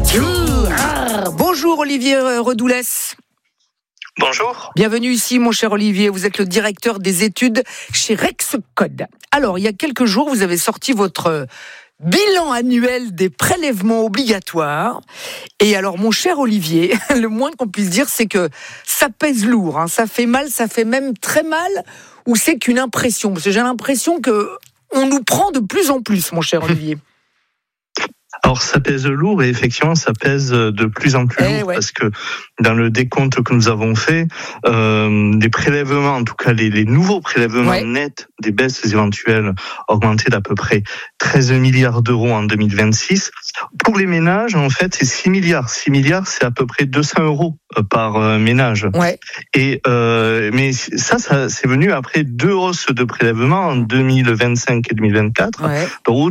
Bonjour Olivier Redoulès. Bonjour. Bienvenue ici, mon cher Olivier. Vous êtes le directeur des études chez Rexcode. Alors, il y a quelques jours, vous avez sorti votre bilan annuel des prélèvements obligatoires. Et alors, mon cher Olivier, le moins qu'on puisse dire, c'est que ça pèse lourd. Ça fait mal, ça fait même très mal. Ou c'est qu'une impression? Parce que j'ai l'impression que on nous prend de plus en plus, mon cher Olivier. Alors ça pèse lourd et effectivement ça pèse de plus en plus lourd parce que dans le décompte que nous avons fait, des prélèvements, en tout cas les nouveaux prélèvements nets des baisses éventuelles augmentés d'à peu près 13 milliards d'euros en 2026. Pour les ménages, en fait, c'est 6 milliards. 6 milliards, c'est à peu près 200 euros par ménage. Et mais ça c'est venu après 2 hausses de prélèvements en 2025 et 2024. Donc